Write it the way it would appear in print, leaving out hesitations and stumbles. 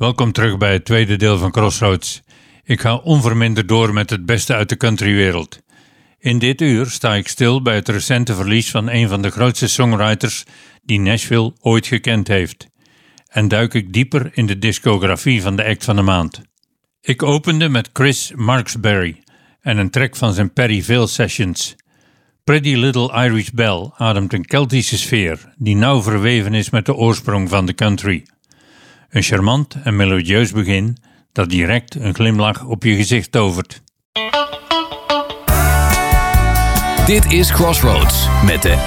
Welkom terug bij het tweede deel van Crossroads. Ik ga onverminderd door met het beste uit de countrywereld. In dit uur sta ik stil bij het recente verlies van een van de grootste songwriters die Nashville ooit gekend heeft. En duik ik dieper in de discografie van de act van de maand. Ik opende met Chris Marksberry en een track van zijn Perryville Sessions. Pretty Little Irish Belle ademt een Keltische sfeer die nauw verweven is met de oorsprong van de country. Een charmant en melodieus begin dat direct een glimlach op je gezicht tovert. Dit is Crossroads met de